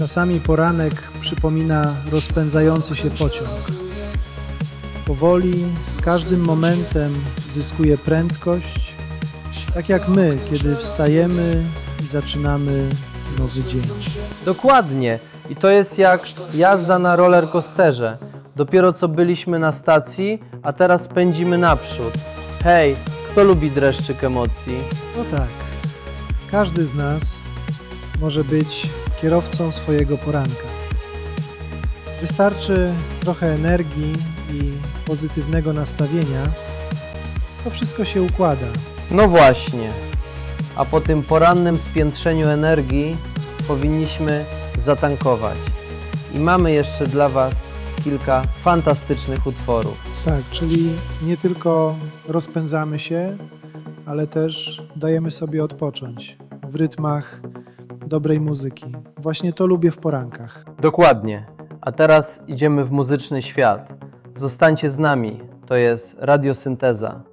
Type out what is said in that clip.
Czasami poranek przypomina rozpędzający się pociąg. Powoli, z każdym momentem zyskuje prędkość, tak jak my, kiedy wstajemy i zaczynamy nowy dzień. Dokładnie. I to jest jak jazda na rollercoasterze. Dopiero co byliśmy na stacji, a teraz pędzimy naprzód. Hej, kto lubi dreszczyk emocji? No tak, każdy z nas może być kierowcą swojego poranka. Wystarczy trochę energii i pozytywnego nastawienia, to wszystko się układa. No właśnie. A po tym porannym spiętrzeniu energii powinniśmy zatankować. I mamy jeszcze dla Was kilka fantastycznych utworów. Tak, czyli nie tylko rozpędzamy się, ale też dajemy sobie odpocząć w rytmach dobrej muzyki. Właśnie to lubię w porankach. Dokładnie. A teraz idziemy w muzyczny świat. Zostańcie z nami. To jest Radiosynteza.